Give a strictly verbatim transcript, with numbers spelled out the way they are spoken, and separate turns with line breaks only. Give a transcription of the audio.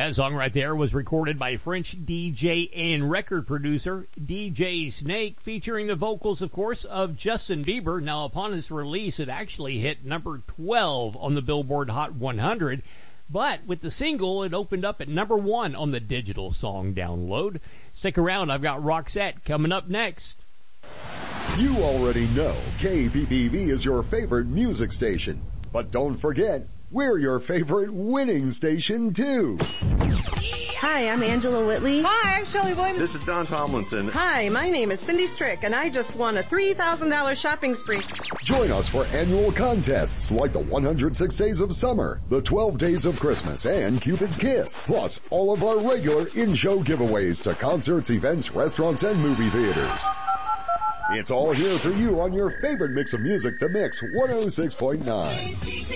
That song right there was recorded by French D J and record producer D J Snake, featuring the vocals, of course, of Justin Bieber. Now, upon its release, it actually hit number twelve on the Billboard Hot one hundred. But with the single, it opened up at number one on the digital song download. Stick around. I've got Roxette coming up next.
You already know K B B V is your favorite music station. But don't forget, we're your favorite winning station, too.
Hi, I'm Angela Whitley.
Hi, I'm Shelley Williams.
This is Don Tomlinson.
Hi, my name is Cindy Strick, and I just won a three thousand dollars shopping spree.
Join us for annual contests like the one hundred six Days of Summer, the twelve Days of Christmas, and Cupid's Kiss. Plus, all of our regular in-show giveaways to concerts, events, restaurants, and movie theaters. It's all here for you on your favorite mix of music, The Mix one oh six point nine.